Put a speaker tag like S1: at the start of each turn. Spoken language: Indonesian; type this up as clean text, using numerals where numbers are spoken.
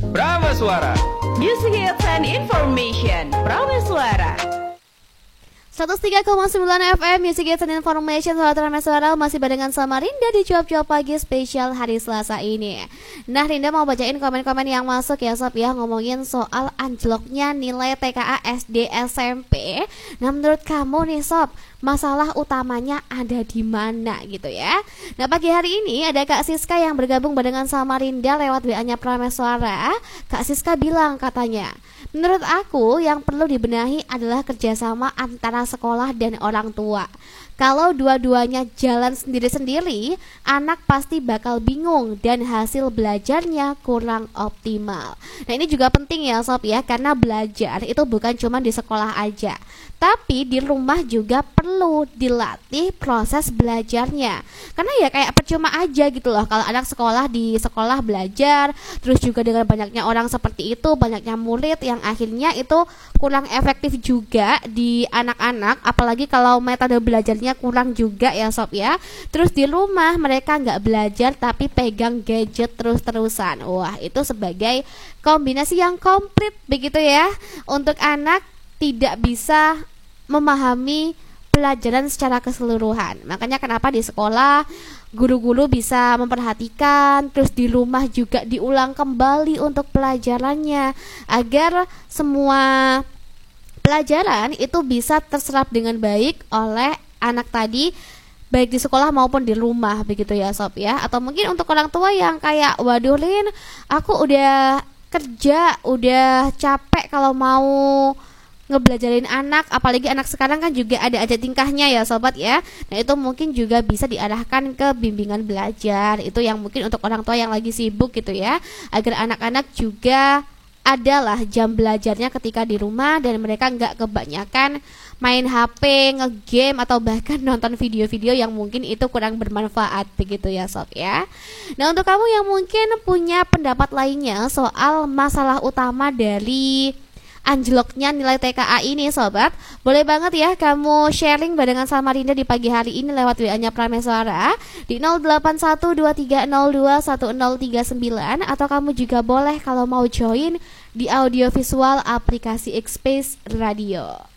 S1: Prameswara.
S2: Music hits and information. Prameswara.
S3: 103,9 FM Music Hits and Information. Sahabat Prameswara, masih barengan sama Rinda di Cuap-Cuap Pagi spesial hari Selasa ini. Nah, Rinda mau bacain komen-komen yang masuk ya Sob ya, ngomongin soal anjloknya nilai TKA SD SMP. Nah, menurut kamu nih Sob, masalah utamanya ada di mana gitu ya. Nah, pagi hari ini ada Kak Siska yang bergabung barengan sama Rinda lewat WA-nya Prameswara. Kak Siska bilang katanya, menurut aku yang perlu dibenahi adalah kerjasama antara sekolah dan orang tua. Kalau dua-duanya jalan sendiri-sendiri, anak pasti bakal bingung dan hasil belajarnya kurang optimal. Nah, ini juga penting ya Sob ya, karena belajar itu bukan cuma di sekolah aja, tapi di rumah juga perlu dilatih proses belajarnya. Karena ya kayak percuma aja gitu loh kalau anak sekolah di sekolah belajar, terus juga dengan banyaknya orang seperti itu, banyaknya murid yang akhirnya itu kurang efektif juga di anak-anak. Apalagi kalau metode belajarnya kurang juga ya Sob ya. Terus di rumah mereka nggak belajar tapi pegang gadget terus-terusan. Wah, itu sebagai kombinasi yang komplit begitu ya. Untuk anak tidak bisa memahami pelajaran secara keseluruhan. Makanya kenapa di sekolah guru-guru bisa memperhatikan, terus di rumah juga diulang kembali untuk pelajarannya agar semua pelajaran itu bisa terserap dengan baik oleh anak tadi, baik di sekolah maupun di rumah begitu ya Sob ya. Atau mungkin untuk orang tua yang kayak, waduh Lin, aku udah kerja, udah capek kalau mau ngebelajarin anak, apalagi anak sekarang kan juga ada aja tingkahnya ya sobat ya. Nah, itu mungkin juga bisa diarahkan ke bimbingan belajar. Itu yang mungkin untuk orang tua yang lagi sibuk gitu ya, agar anak-anak juga adalah jam belajarnya ketika di rumah dan mereka nggak kebanyakan main HP, ngegame atau bahkan nonton video-video yang mungkin itu kurang bermanfaat begitu ya sob ya. Nah, untuk kamu yang mungkin punya pendapat lainnya soal masalah utama dari anjloknya nilai TKA ini sobat, boleh banget ya kamu sharing barengan sama Rinda di pagi hari ini lewat WA-nya Prameswara di 081230210039, atau kamu juga boleh kalau mau join di audiovisual aplikasi Xspace Radio.